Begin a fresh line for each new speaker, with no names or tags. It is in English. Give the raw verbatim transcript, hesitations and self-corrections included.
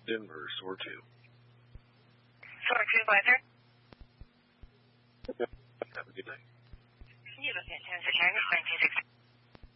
Denver, Soar two.
Soar two, Blazer.
Have a good day.
You have a fantastic time.